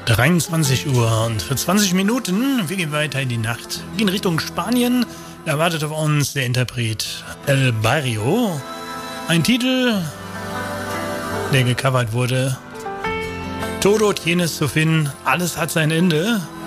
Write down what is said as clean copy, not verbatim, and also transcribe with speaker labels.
Speaker 1: 23 Uhr und für 20 Minuten, wir gehen weiter in die Nacht, wir gehen Richtung Spanien. Da wartet auf uns der Interpret El Barrio. Ein Titel, der gecovert wurde. Todo tienes zu finden, alles hat sein Ende.